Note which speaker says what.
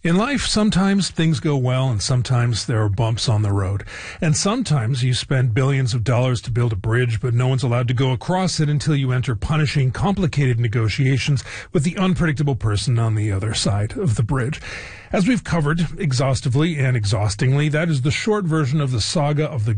Speaker 1: In life, sometimes things go well and sometimes there are bumps on the road. And sometimes you spend billions of dollars to build a bridge, but no one's allowed to go across it until you enter punishing, complicated negotiations with the unpredictable person on the other side of the bridge. As we've covered exhaustively and exhaustingly, that is the short version of the saga of the